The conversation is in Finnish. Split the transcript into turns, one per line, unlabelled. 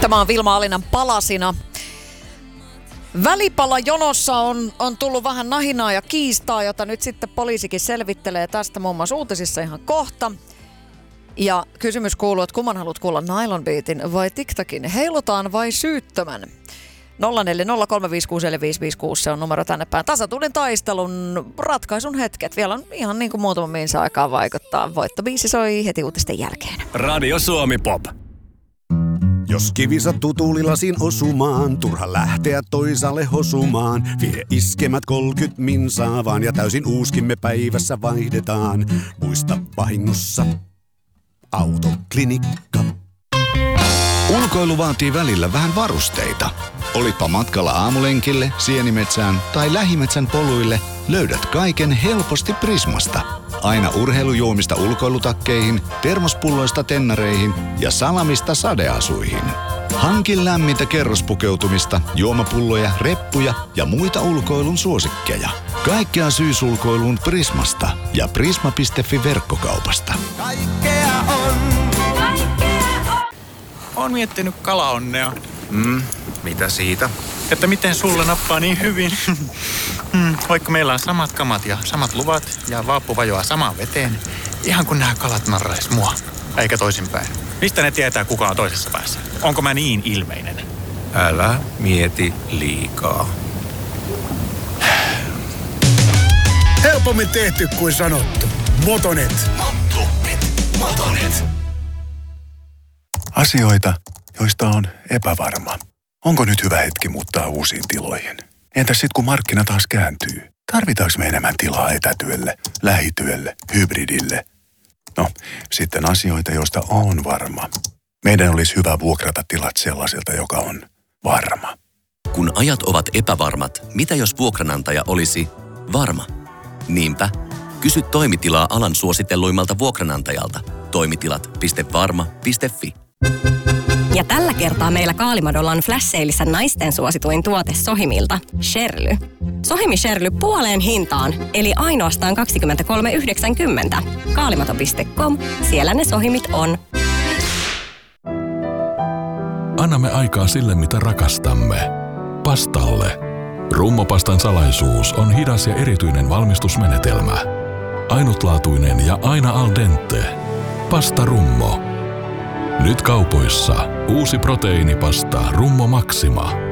Tämä on Vilma Alinan Palasina. Välipalajonossa on tullut vähän nahinaa ja kiistaa, jota nyt sitten poliisikin selvittelee tästä muun muassa uutisissa ihan kohta. Ja kysymys kuuluu, että kumman haluat kuulla, Nylon Beatin vai TikTokin? Heilutaan vai syyttömän? 0403564556 se on numero tänne päin. Tasatuuden taistelun ratkaisun hetket. Vielä on ihan niin kuin muutama minsa aikaa vaikuttaa. Voittobiisi soi heti uutisten jälkeen.
Radio Suomi Pop.
Jos kivi sattuu tuulilasiin osumaan, turha lähteä toisaalle hosumaan. Vie iskemät 30 minsaa vaan ja täysin uuskimme päivässä vaihdetaan. Muista vahingossa Autoklinikka.
Ulkoilu vaatii välillä vähän varusteita. Olitpa matkalla aamulenkille, sienimetsään tai lähimetsän poluille, löydät kaiken helposti Prismasta. Aina urheilujuomista ulkoilutakkeihin, termospulloista tennareihin ja salamista sadeasuihin. Hankin lämmintä kerrospukeutumista, juomapulloja, reppuja ja muita ulkoilun suosikkeja. Kaikkea syysulkoiluun Prismasta ja prisma.fi verkkokaupasta.
Kaikkea on. Oon miettinyt kalaonnea.
Mitä siitä?
Että miten sulla nappaa niin hyvin. Vaikka meillä on samat kamat ja samat luvat ja vaappu vajoaa samaan veteen. Ihan kun nämä kalat narrais mua. Eikä toisinpäin. Mistä ne tietää, kuka on toisessa päässä? Onko mä niin ilmeinen?
Älä mieti liikaa.
Helpommin tehty kuin sanottu. Motonet. Motonet.
Asioita, joista on epävarma. Onko nyt hyvä hetki muuttaa uusiin tiloihin? Entäs sit kun markkina taas kääntyy? Tarvitaanko me enemmän tilaa etätyölle, lähityölle, hybridille? No, sitten asioita, joista on varma. Meidän olisi hyvä vuokrata tilat sellaiselta, joka on varma.
Kun ajat ovat epävarmat, mitä jos vuokranantaja olisi varma? Niinpä, kysy toimitilaa alan suositelluimmalta vuokranantajalta. Toimitilat.varma.fi.
Ja tällä kertaa meillä Kaalimadolla on flash-seilissä naisten suosituin tuote Sohimilta, Sherly. Sohimi Sherly puoleen hintaan, eli ainoastaan 23,90. Kaalimato.com, siellä ne Sohimit on.
Annamme aikaa sille, mitä rakastamme. Pastalle. Rummopastan salaisuus on hidas ja erityinen valmistusmenetelmä. Ainutlaatuinen ja aina al dente. Pasta Rummo. Nyt kaupoissa uusi proteiinipasta Rummo Maxima.